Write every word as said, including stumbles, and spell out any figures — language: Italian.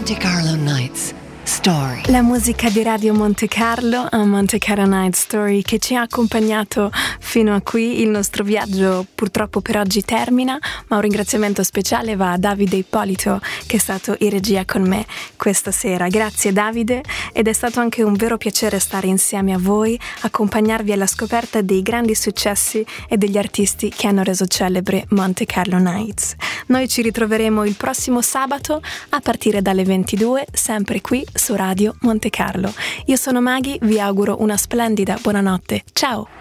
Monte Carlo Nights Story. La musica di Radio Monte Carlo a Monte Carlo Night Story che ci ha accompagnato fino a qui. Il nostro viaggio purtroppo per oggi termina, ma un ringraziamento speciale va a Davide Ippolito che è stato in regia con me questa sera. Grazie Davide, ed è stato anche un vero piacere stare insieme a voi, accompagnarvi alla scoperta dei grandi successi e degli artisti che hanno reso celebre Monte Carlo Nights. Noi ci ritroveremo il prossimo sabato a partire dalle ventidue, sempre qui su Radio Monte Carlo. Io sono Maghi, vi auguro una splendida buonanotte. Ciao!